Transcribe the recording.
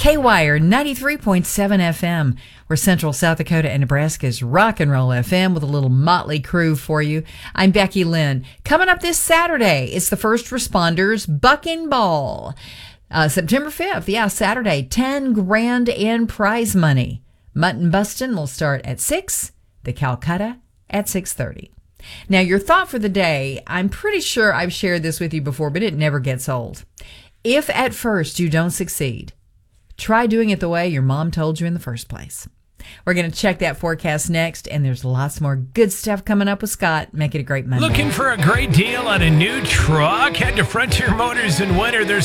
K-Wire 93.7 FM. We're Central South Dakota and Nebraska's rock and roll FM with a little motley crew for you. I'm Becky Lynn. Coming up this Saturday, it's the First Responders Bucking Ball. September 5th, Saturday, 10 grand in prize money. Mutton Bustin' will start at 6, the Calcutta at 6:30. Now, your thought for the day, I'm pretty sure I've shared this with you before, but it never gets old. If at first you don't succeed, try doing it the way your mom told you in the first place. We're going to check that forecast next, and there's lots more good stuff coming up with Scott. Make it a great Monday. Looking for a great deal on a new truck? Head to Frontier Motors in winter. There's